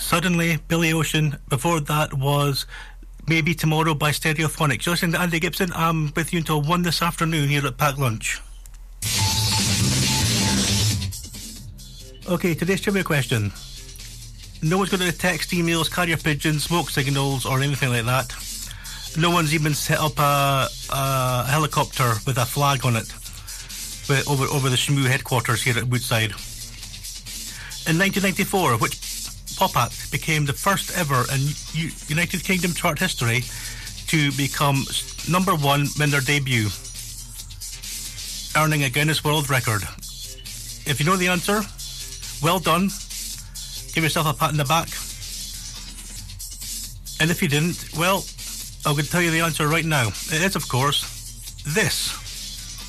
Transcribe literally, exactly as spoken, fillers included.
Suddenly, Billy Ocean. Before that was Maybe Tomorrow by Stereophonics. You're listening to Andy Gibson. I'm with you until one this afternoon here at Pack Lunch. Okay, today's trivia question. No one's going to text, emails, carrier pigeons, smoke signals, or anything like that. No one's even set up a, a helicopter with a flag on it with, over, over the Shmoo headquarters here at Woodside. In nineteen ninety-four, which pop act became the first ever in U- United Kingdom chart history to become number one in their debut, earning a Guinness World Record? If you know the answer, well done. Give yourself a pat on the back. And if you didn't, well, I'm going to tell you the answer right now. It is, of course, this.